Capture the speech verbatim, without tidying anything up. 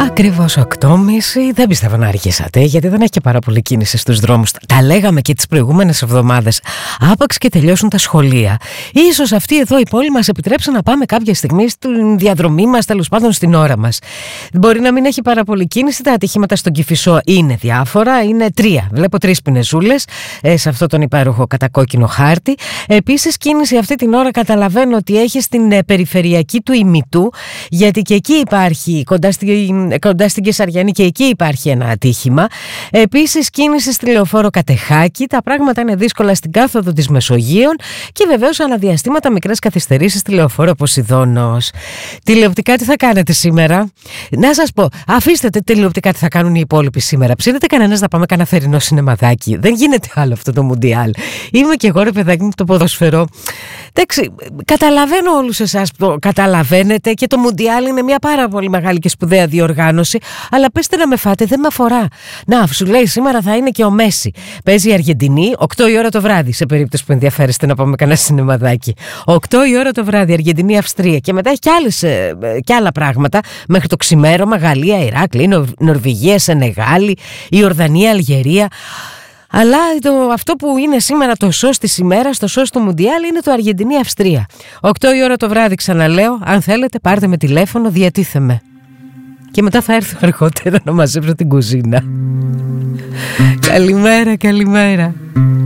Ακριβώς οκτώ και μισή. Δεν πιστεύω να αργήσατε, γιατί δεν έχει και πάρα πολύ κίνηση στους δρόμους. Τα λέγαμε και τις προηγούμενες εβδομάδες. Άπαξ και τελειώσουν τα σχολεία, ίσως αυτή εδώ η πόλη μας επιτρέψει να πάμε κάποια στιγμή στην διαδρομή μας, τέλος πάντων στην ώρα μας. Μπορεί να μην έχει πάρα πολύ κίνηση. Τα ατυχήματα στον Κηφισό είναι διάφορα. Είναι τρία. Βλέπω τρεις πινεζούλες ε, σε αυτό τον υπέροχο κατακόκκινο χάρτη. Επίσης, κίνηση αυτή την ώρα καταλαβαίνω ότι έχει στην ε, περιφερειακή του Ημιτού, γιατί και εκεί υπάρχει κοντά στην κοντά στην Κεσαριανή και εκεί υπάρχει ένα ατύχημα. Επίσης, κίνηση στη Λεωφόρο Κατεχάκη. Τα πράγματα είναι δύσκολα στην κάθοδο της Μεσογείων και βεβαίως αναδιαστήματα μικρές καθυστερήσεις στη Λεωφόρο Ποσειδώνος. Τηλεοπτικά τι θα κάνετε σήμερα? Να σας πω, αφήστε τηλεοπτικά τι θα κάνουν οι υπόλοιποι σήμερα. Ψήνετε κανένας να πάμε κανένα θερινό σινεμαδάκι? Δεν γίνεται άλλο αυτό το Μουντιάλ. Είμαι και εγώ, ρε παιδάκι μου, το ποδοσφαιρό. Εντάξει, καταλαβαίνω όλους εσάς που το καταλαβαίνετε και το Μουντιάλ είναι μια πάρα πολύ μεγάλη και σπουδαία διοργάνωση, αλλά πέστε να με φάτε, δεν με αφορά. Να, σου λέει σήμερα θα είναι και ο Μέση. Παίζει η Αργεντινή, οκτώ η ώρα το βράδυ, σε περίπτωση που ενδιαφέρεστε να πάμε κανένα σινεμαδάκι. οκτώ η ώρα το βράδυ, Αργεντινή, Αυστρία. Και μετά έχει κι, άλλες, κι άλλα πράγματα μέχρι το ξημέρωμα. Γαλλία, Ηράκλειο, Νορ, Νορβηγία, Σενεγάλη, Ιορδανία, Αλγερία. Αλλά το, αυτό που είναι σήμερα το σως της ημέρας, το σως του Μουντιάλ, είναι το Αργεντινή-Αυστρία. οκτώ η ώρα το βράδυ, ξαναλέω. Αν θέλετε, πάρτε με τηλέφωνο, διατίθεμαι. Και μετά θα έρθω αργότερα να μαζέψω την κουζίνα. Καλημέρα, καλημέρα.